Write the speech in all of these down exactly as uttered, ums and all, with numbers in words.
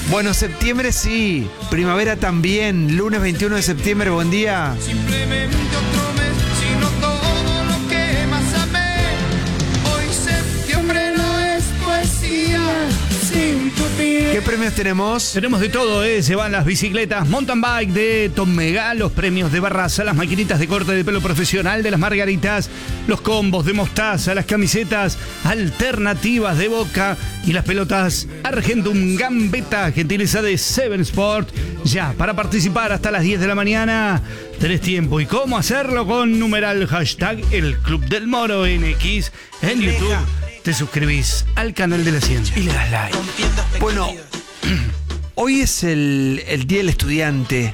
Bueno, septiembre sí, primavera también, lunes veintiuno de septiembre, buen día. Simplemente otro mes, sino todo lo que más amé. Hoy septiembre no es poesía sin tu piel. ¿Qué premios tenemos? Tenemos de todo, ¿eh? Se van las bicicletas mountain bike de Tomega, los premios de Barraza, las maquinitas de corte de pelo profesional de las Margaritas, los combos de Mostaza, las camisetas alternativas de Boca y las pelotas Argentum Gambetta, gentileza de Seven Sport. Ya, para participar hasta las diez de la mañana, tenés tiempo. ¿Y cómo hacerlo? Con numeral hashtag El Club del Moro en X en YouTube. Te suscribís al canal de la ciencia y le das like. Bueno, hoy es el, el Día del Estudiante.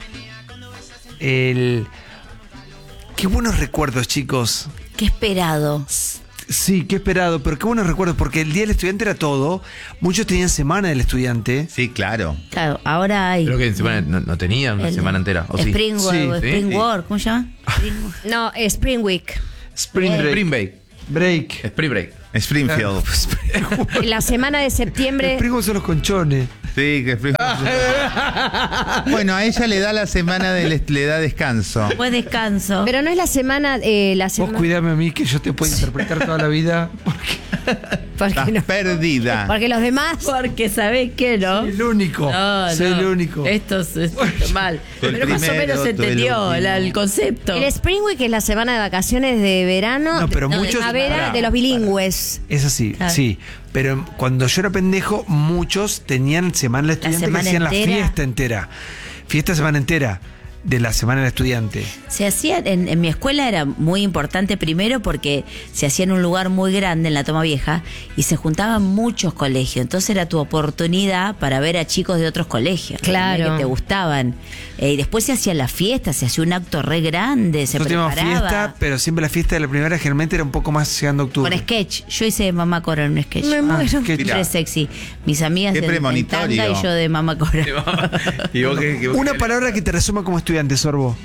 El... Qué buenos recuerdos, chicos. Qué esperado. Sí, qué esperado, pero qué buenos recuerdos, porque el Día del Estudiante era todo. Muchos tenían semana del estudiante. Sí, claro. Claro, ahora hay. Creo que en semana no, no tenían una el- semana entera. ¿O sí? Spring, Sí. Work, Spring Sí. Work, ¿cómo se llama? Spring Work. No, Spring Week. Spring break. Spring Break. Break. Spring Break. Springfield. La semana de septiembre. Spring son los conchones. Sí, que Springfield. Bueno, a ella le da la semana, de, le da descanso. Buen descanso. Pero no es la semana. Eh, la Vos semana. cuidame a mí, que yo te puedo interpretar toda la vida. Porque, Estás no- perdida. porque los demás. Porque sabés que no. Soy el único. No, Soy no. el único. Esto es, es mal. Tú el Pero más o primero, menos se tú el entendió último. la- el concepto. El Spring Week es la semana de vacaciones de verano. No, pero de muchos- primavera pará, de los bilingües. Es así, Claro. sí. Pero cuando yo era pendejo, muchos tenían semana del estudiante que semana hacían la entera. fiesta entera. Fiesta semana entera de la semana del estudiante. Se hacía, en, en mi escuela era muy importante primero porque se hacía en un lugar muy grande, en la Toma Vieja, y se juntaban muchos colegios. Entonces era tu oportunidad para ver a chicos de otros colegios. Claro. ¿entendés? Que te gustaban. Eh, y después se hacía la fiesta, se hacía un acto re grande, se Nosotros teníamos preparaba. fiesta, pero siempre la fiesta de la primavera generalmente era un poco más llegando a octubre. Con sketch. Yo hice de Mamá Cora en un sketch. Me muero. qué- Re sexy. Mis amigas Qué en, en premonitorio. tanga y yo de Mamá Cora. ¿Y vos qué- qué- Una palabra que te resuma como estudiante, Sorbo.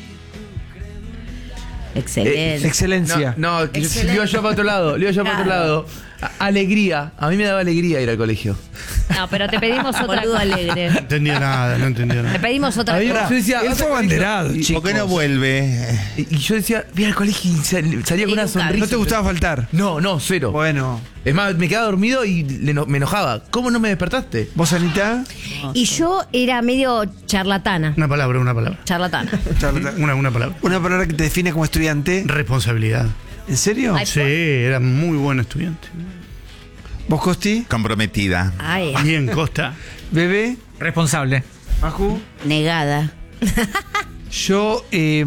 Excelente. Excelencia. No, no, que yo le iba yo para otro lado, le iba yo para otro lado. A- Alegría. A mí me daba alegría ir al colegio. No, pero te pedimos otra Boludo cosa. alegre. No entendía nada, no entendía Te nada. pedimos otra Ahí cosa. yo decía, Él vas fue al colegio. abanderado, Y- chicos. ¿Por qué no vuelve? Y, y yo decía, voy al colegio y sal- salía con una Educado. sonrisa. ¿No te gustaba faltar? No, no, cero. Bueno. Es más, me quedaba dormido y le eno- me enojaba. ¿Cómo no me despertaste? ¿Vos, Anita? Y yo era medio charlatana. Una palabra, una palabra. Charlatana. Charla- Una, una palabra. Una palabra que te define como estudiante. Responsabilidad. ¿En serio? Ay, Sí, era muy buen estudiante. ¿Vos, Costi? Comprometida. Ay, Bien, Costa. ¿Bebé? Responsable. ¿Maju? Negada. Yo, eh,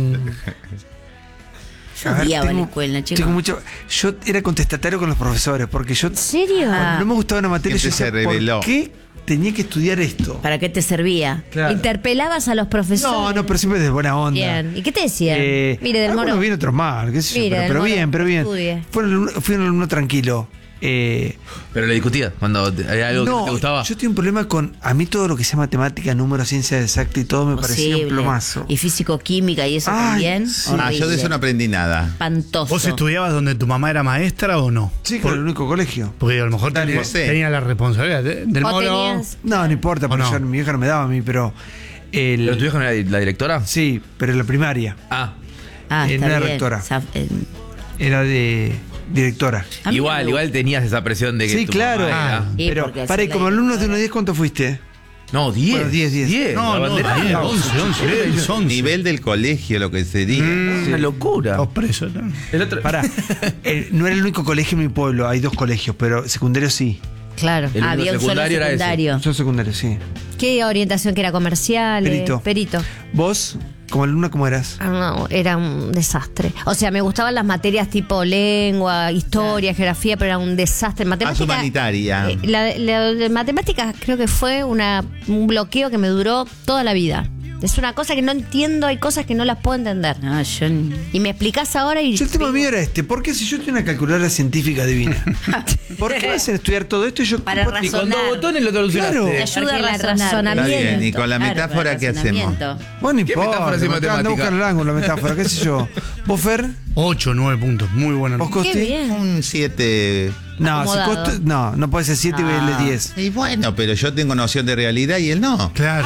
Yo a ver, odiaba tengo- la escuela, chicos. tengo mucho, yo era contestatario con los profesores, porque yo ¿en serio? Ah. no me gustaba una materia, yo Siempre se decía, reveló. ¿por qué tenía que estudiar esto? ¿Para qué te servía? Claro. Interpelabas a los profesores. No, no, pero siempre de buena onda. Bien. ¿Y qué te decían? Eh, Mire, del algunos Moro. bien, otros mal, qué sé yo, Mire, pero, del pero Moro, bien, pero bien. estudie. Fue un, alumno- fui un alumno tranquilo. Eh, Pero le discutía cuando te- había algo que no te gustaba. yo tengo un problema con, a mí todo lo que sea matemática, números, ciencia exacta y todo me parecía un Posible. plomazo. Y físico-química y eso Ay, también. sí. Ah, yo de eso no aprendí nada. Espantoso. ¿Vos estudiabas donde tu mamá era maestra o no? Sí, Por- con el único colegio. Porque a lo mejor Dale, tenía, José. tenía la responsabilidad de- del O Moro. tenías- No, no importa, porque ¿O no? yo- mi vieja no me daba a mí, pero... El, ¿Pero tu vieja no era la directora? Sí, pero en la primaria. Ah, Ah, Eh, está no era bien. rectora. Sa- eh, Era de directora. a mí igual, no me igual tenías esa presión de que Sí, tu claro. mamá era- Sí, Pero, porque para, y así como la alumnos de directora. uno a diez, ¿cuánto fuiste? No, diez. Bueno, diez, diez. No, la no, bandera. diez, once, once, diez, once. Nivel del colegio, lo que sería. Es una locura. Dos presos. ¿no? El otro, Pará, eh, no era el único colegio en mi pueblo, hay dos colegios, pero secundario sí. Claro. El único Había un solo secundario era ese. secundario. Yo secundario, sí. ¿Qué orientación que era comercial? Perito. Eh, Perito. ¿Vos, como alumna, cómo eras? Ah, no, era un desastre. O sea, me gustaban las materias tipo lengua, historia, geografía, pero era un desastre. Matemática, humanitaria. eh, la, la de matemáticas creo que fue una, un bloqueo que me duró toda la vida. Es una cosa que no entiendo, hay cosas que no las puedo entender. No, yo n- Y me explicás ahora y... Yo el tema mío era este, ¿por qué si yo tengo una calculadora científica divina? ¿Por qué me hacen estudiar todo esto y yo... Para y con dos razonar. botones lo solucionaste. Claro. Te ayuda Porque a la razonar. razonamiento. Está bien, y con la Claro, metáfora, para ¿qué hacemos? razonamiento. Bueno, no ¿Qué importa, metáfora sin me anda a matemática? buscar el ángulo, la metáfora, qué sé yo. ¿Vos, Fer? Ocho, nueve puntos. Muy buena. ¿Vos, Qué Costi? bien. Un siete No, si acomodado. costo- no, no puede ser siete y Ah. verle diez. Y bueno, pero yo tengo noción de realidad y él no. Claro.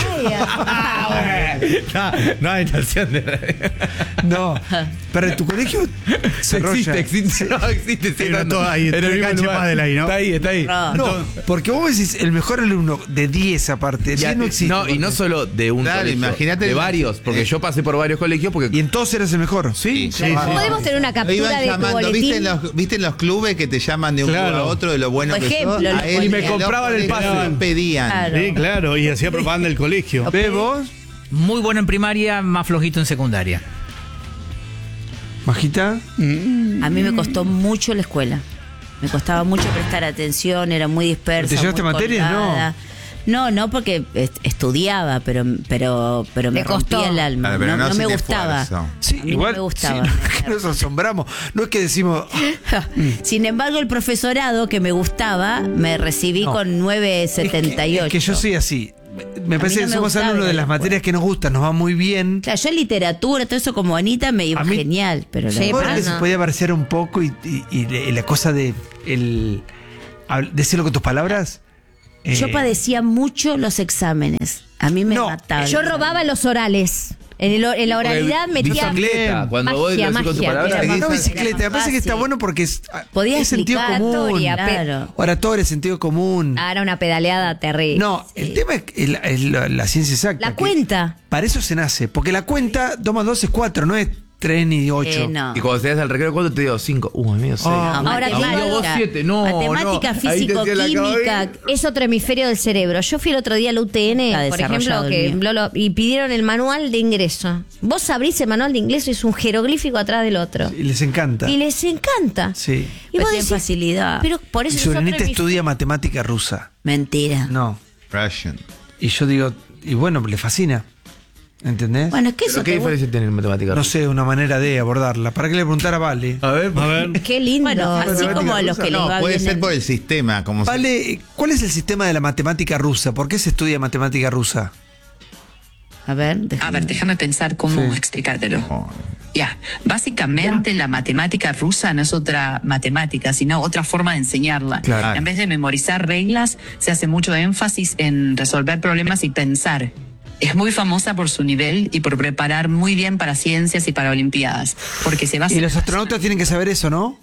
Ay, no, no hay noción de. No. Pero en tu colegio se existe, existe, no existe. sí, Hay una no, toda ahí, en el una mismo cancha lugar. más del ahí, ¿no? Está ahí, está ahí. No. No, porque vos decís el mejor alumno de diez aparte. Ya, diez no existe. no, y no solo de un Claro, colegio, imagínate- de varios, porque eh. yo pasé por varios colegios porque Y en todos eres el mejor. sí, Sí, sí, sí. ¿Podemos tener una Lo captura iban de tu llamando, boletín? ¿viste en, los, ¿viste en los clubes que te llaman de un Claro. club a otro de lo bueno Por que ejemplo, sos? los A él Y me en los compraban el colegios pase. pedían. Claro. Sí, claro, y hacía propaganda del colegio. ¿Ves vos, Muy bueno en primaria, más flojito en secundaria. Majita? A mí me costó mucho la escuela. Me costaba mucho prestar atención, era muy dispersa. ¿Te llevaste muy materias? No. colgada. No, no, porque est- estudiaba, pero pero pero me Le costó. rompía el alma. Claro, pero no no no me sin gustaba. esfuerzo. Sí, a mí igual. no me gustaba. sí, no es que nos asombramos. No es que decimos. Sin embargo, el profesorado que me gustaba, me recibí No. con nueve Es que, setenta y ocho. es que yo soy así. Me parece no que me somos gustaba alumnos de ir a la las escuela. materias que nos gustan, nos va muy bien. Claro, yo en literatura, todo eso como Anita me iba A mí- genial, pero la Sí, Ahora verdad que se no. podía parecer un poco y, y- y le- la cosa de el hab- decirlo con tus palabras. Yo eh, padecía mucho los exámenes. A mí me No, mataba. Yo robaba los orales. En, el- en la oralidad metía. bicicleta, cuando vos Magia, lo decís con tu magia, palabra, era decís, No más- bicicleta, me parece que está fácil. bueno porque es, Podía es sentido explicar común. oratoria, Claro. Oratoria, sentido común. Ah, era una pedaleada terrible. No, el tema es, que el- el- la, la ciencia exacta. La que cuenta. Para eso se nace. Porque la cuenta, dos más dos es cuatro, no es tres ni ocho. Eh, no. Y cuando te das al recreo, ¿cuánto te dio? Cinco. Uh, es mío seis. Ah. No, Ahora, matemática, claro. vos siete, no, matemática, no. Ahí te físico, hacía la química. cabeza. Es otro hemisferio del cerebro. Yo fui el otro día al U T N, Está por ejemplo, desarrollado que el mío. lo- lo- y pidieron el manual de ingreso. Vos abrís el manual de ingreso y es un jeroglífico atrás del otro. Y les encanta. Y les encanta. Sí. Y Pero vos tienen decís, facilidad. pero por Mi eso es otro sobrinita hemisferio. estudia matemática rusa. Mentira. No. Russian. Y yo digo, y bueno, le fascina. ¿Entendés? Bueno, es que eso ¿Pero qué te diferencia tiene en matemáticas? No sé, una manera de abordarla. ¿Para qué le preguntar a Vale? A ver, A ver. Qué lindo. Bueno, así Matemática como a los rusa. que les No, va puede bien ser en- por el sistema. Como se- Vale, ¿cuál es el sistema de la matemática rusa? ¿Por qué se estudia matemática rusa? A ver, A déjame. ver, déjame pensar cómo Sí. explicártelo. Oh, Ya, básicamente la matemática rusa no es otra matemática, sino otra forma de enseñarla. Claro. En vez de memorizar reglas, se hace mucho énfasis en resolver problemas y pensar. Es muy famosa por su nivel y por preparar muy bien para ciencias y para olimpiadas, porque se basa Y los en- astronautas tienen que saber eso, ¿no?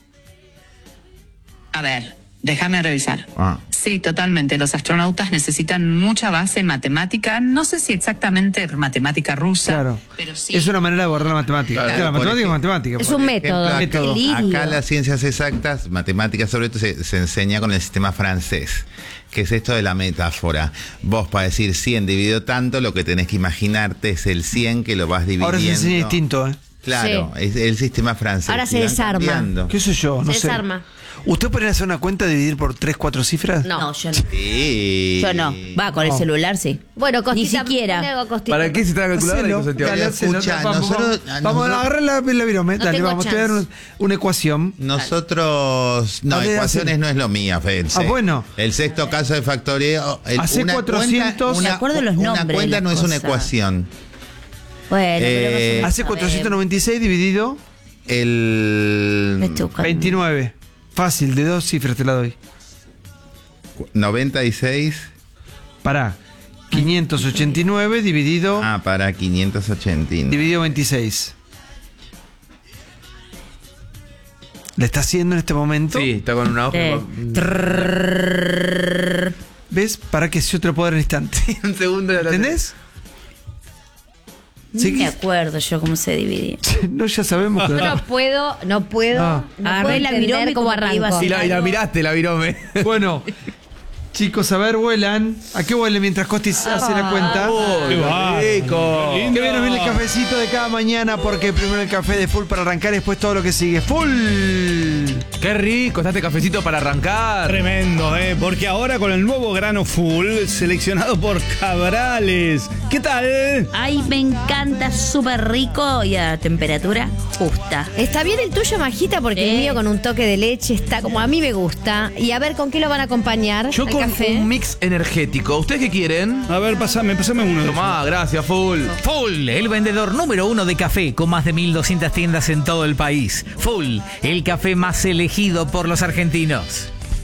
A ver, déjame revisar. Ah. Sí, totalmente. Los astronautas necesitan mucha base en matemática. No sé si exactamente matemática rusa, Claro. pero sí. Es una manera de abordar la matemática. Claro, Claro, la por matemática es ejemplo. matemática. Es por- un Ejemplo, método. acá, Método. Qué lindo. acá las ciencias exactas, matemáticas sobre todo, se, se enseña con el sistema francés, que es esto de la metáfora. Vos para decir cien dividido tanto, lo que tenés que imaginarte es el cien que lo vas dividiendo. Ahora se enseña distinto, ¿eh? Claro, es el sistema francés. Ahora se y van desarma. cambiando. ¿Qué sé yo? No Se sé. desarma. ¿Usted podría hacer una cuenta dividir por tres, cuatro cifras? No. No, yo no. Sí. Yo no. Va, con el No. celular sí. Bueno, Ni Costita, siquiera. ponle algo, Costita. ¿Para qué se está calculando? Hacelo, Santiago? dale, hacelo. Escucha, vamos, nosotros- vamos, vamos nosotros- a agarrar la, la virome. No Dale, tengo vamos, te voy a dar chance. un- una ecuación. Nosotros. No, Dale, ecuaciones hacelo. no es lo mío, Fede. Ah, bueno. El sexto caso de factoreo. el- Hacé una cuatrocientos. cuenta- Me acuerdo los una nombres de cuenta las no es una cosas. ecuación. Bueno, pero Eh, más o menos Hace cuatrocientos noventa y seis dividido El. Me estoy buscando. veintinueve. Fácil, de dos cifras te la doy. noventa y seis. Pará. quinientos ochenta y nueve dividido, Ah, para quinientos ochenta. dividido veintiséis. ¿Le está haciendo en este momento? Sí, está con una hoja. Eh, ¿Ves? Para que yo te lo puedo dar en instante. Un segundo de la ¿Entendés? Ni Sí, me que- acuerdo yo cómo se dividía. no, ya sabemos que Yo no puedo, no puedo. No. No, Agarré puedo la entender virome cómo como que iba arranco. así. Y la, y la miraste, la virome. Bueno, chicos, a ver, vuelan. ¿A qué vuelen mientras Costi hace la cuenta? Qué va. rico. Que bien nos viene el cafecito de cada mañana porque primero el café de full para arrancar y después todo lo que sigue. ¡Full! Qué rico, está este cafecito para arrancar. Tremendo, ¿eh? Porque ahora con el nuevo grano full, seleccionado por Cabrales. ¿Qué tal? Ay, me encanta, súper rico y a temperatura justa. Está bien el tuyo, Majita, porque el Sí. mío con un toque de leche está como a mí me gusta. Y a ver con qué lo van a acompañar. Yo al con café. un mix energético. ¿Ustedes qué quieren? A ver, pasame, pasame uno. de esos. Tomá, gracias, full. Full, el vendedor número uno de café con más de mil doscientas tiendas en todo el país. Full, el café más elegido por los argentinos.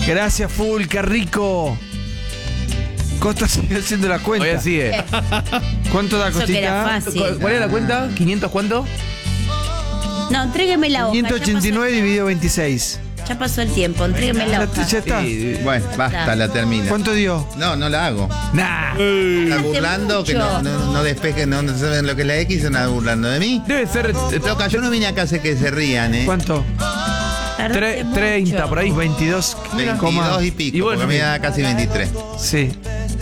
Gracias, Full, qué rico. Costa sigue haciendo la cuenta. Hoy sigue. ¿Cuánto da, Eso que era Costita? fácil. ¿Cuál ¿Cuál era la cuenta? ¿quinientos cuánto? No, entrégueme la hoja. quinientos ochenta y nueve ya pasó, dividido veintiséis. ya pasó el tiempo, entrégueme la ¿Ya, hoja. ya está? Sí. Bueno, basta, la termina. ¿Cuánto dio? No, no la hago. Nah. ¿Estás Hace burlando? Que no, mucho. no, no despejen, no, no saben lo que es la X, están burlando de mí. Debe ser eh, Loca, yo no vine acá a hacer que se rían, ¿eh? ¿Cuánto? Tardaste tre- mucho. treinta por ahí. veintidós. veintidós y pico, Y bueno, porque me da casi veintitrés. Sí.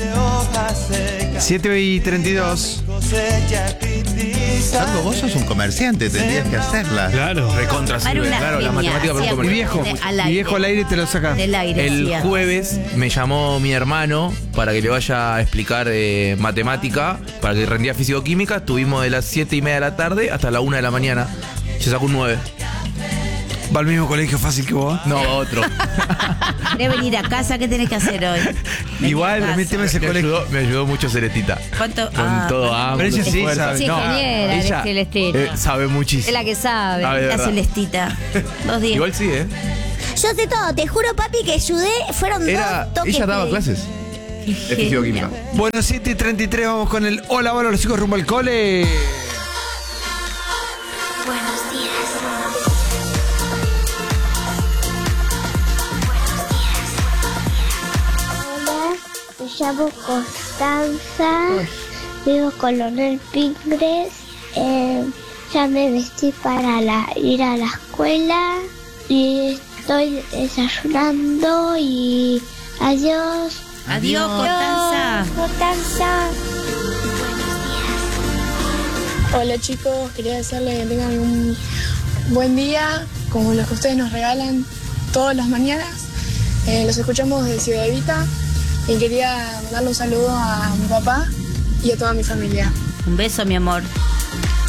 siete y treinta y dos. Sandro, vos sos un comerciante, tendrías que hacerla. Claro. Recontra Era sirve. una Claro, la genia, matemática para un hacía Mi comerciante. viejo. Al Mi aire. viejo al aire te lo saca. Del aire. El hacía. jueves me llamó mi hermano para que le vaya a explicar eh, matemática, para que rendía físico-química. Estuvimos de las siete y media de la tarde hasta la una de la mañana. Se sacó un nueve. ¿Va al mismo colegio fácil que vos? No, otro. ¿Querés venir a casa? ¿Qué tenés que hacer hoy? Vení Igual, a casa. méteme ese me, colegio. ayudó, me ayudó mucho Celestita. ¿Cuánto? Con Ah, todo bueno. hambre. Pero ella sí fuerza. sabe. Sí, ingeniera, ella Celestina. eh, sabe muchísimo. Es la que sabe. Sabe de La verdad. Celestita. Dos días. Igual sí, ¿eh? Yo sé todo, te juro, papi, que ayudé. Fueron Era, dos toques. ella daba de- clases de físico-química. Bueno, siete y treinta y tres, vamos con el hola, hola, los chicos rumbo al cole. Buenos días. Hola, me llamo Constanza. Vivo Coronel Pingres. Eh, ya me vestí para la- ir a la escuela. Y estoy desayunando. Y adiós. Adiós, Constanza. Constanza. Hola chicos, quería desearles que tengan un buen día, como los que ustedes nos regalan todas las mañanas. Eh, los escuchamos desde Ciudad Evita y quería mandarle un saludo a mi papá y a toda mi familia. Un beso, mi amor.